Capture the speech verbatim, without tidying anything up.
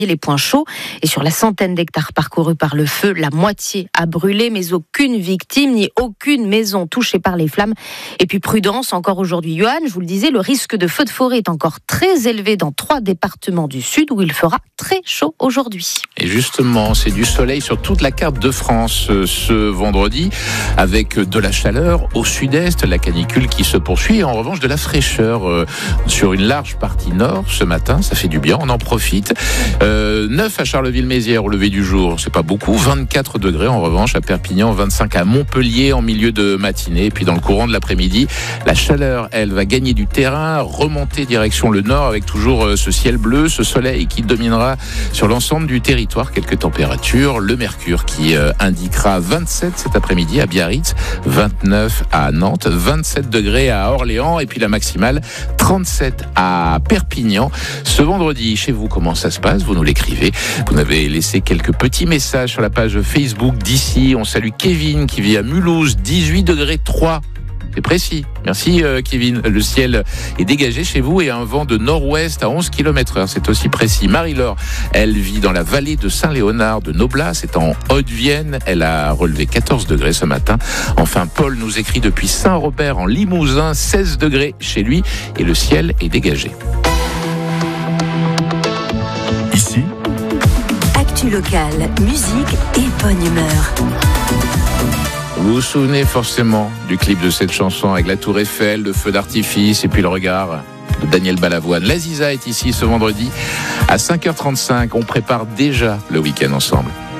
les points chauds. Et sur la centaine d'hectares parcourus par le feu, la moitié a brûlé, mais aucune victime ni aucune maison touchée par les flammes. Et puis prudence, encore aujourd'hui, Johan, je vous le disais, le risque de feu de forêt est encore très élevé dans trois départements du sud où il fera très chaud aujourd'hui. Et justement, c'est du soleil sur toute la carte de France ce vendredi, avec de la chaleur au sud-est, la canicule qui se poursuit, et en revanche de la fraîcheur euh, sur une large partie nord ce matin, ça fait du bien, on en profite. Euh, neuf à Charleville-Mézières au lever du jour, c'est pas beaucoup, vingt-quatre degrés en revanche à Perpignan, vingt-cinq à Montpellier en milieu de matinée, et puis dans le courant de l'après-midi, la chaleur, elle, va gagner du terrain, remonter direction le nord avec toujours euh, ce ciel bleu, ce soleil qui dominera sur l'ensemble du territoire, quelques températures, le mercure qui euh, indiquera vingt-sept cet après-midi à Biarritz, vingt-neuf à Nantes, vingt-sept degrés à Orléans et puis la maximale trente-sept à Perpignan. Ce vendredi, chez vous, comment ça se passe? Vous nous l'écrivez. Vous avez laissé quelques petits messages sur la page Facebook d'ici. On salue Kevin qui vit à Mulhouse, dix-huit degrés trois. C'est précis. Merci euh, Kevin. Le ciel est dégagé chez vous et un vent de nord-ouest à onze kilomètres heure. C'est aussi précis. Marie-Laure, elle vit dans la vallée de Saint-Léonard de Noblat. C'est en Haute-Vienne. Elle a relevé quatorze degrés ce matin. Enfin, Paul nous écrit depuis Saint-Robert en Limousin, seize degrés chez lui et le ciel est dégagé. Ici, actu locale, musique et bonne humeur. Vous vous souvenez forcément du clip de cette chanson avec la tour Eiffel, le feu d'artifice et puis le regard de Daniel Balavoine. La Ziza est ici ce vendredi à cinq heures trente-cinq. On prépare déjà le week-end ensemble.